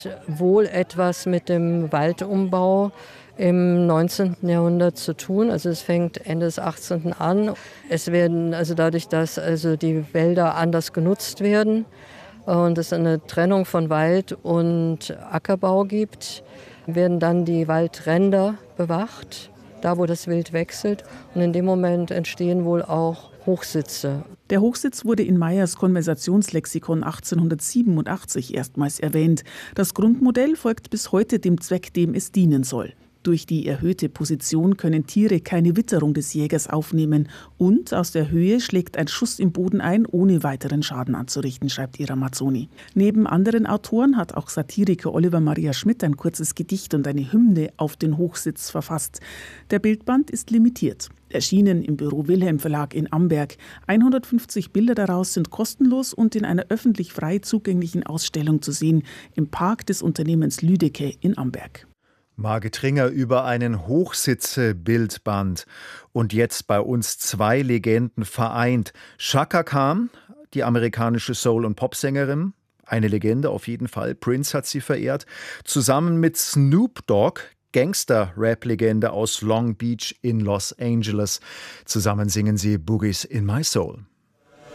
Wohl etwas mit dem Waldumbau im 19. Jahrhundert zu tun. Also es fängt Ende des 18. an. Es werden also dadurch, dass also die Wälder anders genutzt werden und es eine Trennung von Wald und Ackerbau gibt, werden dann die Waldränder bewacht, da wo das Wild wechselt. Und in dem Moment entstehen wohl auch Hochsitze. Der Hochsitz wurde in Meyers Konversationslexikon 1887 erstmals erwähnt. Das Grundmodell folgt bis heute dem Zweck, dem es dienen soll. Durch die erhöhte Position können Tiere keine Witterung des Jägers aufnehmen und aus der Höhe schlägt ein Schuss im Boden ein, ohne weiteren Schaden anzurichten, schreibt Ira Mazzoni. Neben anderen Autoren hat auch Satiriker Oliver Maria Schmidt ein kurzes Gedicht und eine Hymne auf den Hochsitz verfasst. Der Bildband ist limitiert. Erschienen im Büro Wilhelm Verlag in Amberg. 150 Bilder daraus sind kostenlos und in einer öffentlich frei zugänglichen Ausstellung zu sehen im Park des Unternehmens Lüdecke in Amberg. Margit Tringer über einen Hochsitze-Bildband. Und jetzt bei uns zwei Legenden vereint. Chaka Khan, die amerikanische Soul- und Popsängerin, eine Legende auf jeden Fall. Prince hat sie verehrt. Zusammen mit Snoop Dogg, Gangster-Rap-Legende aus Long Beach in Los Angeles. Zusammen singen sie Boogies in My Soul.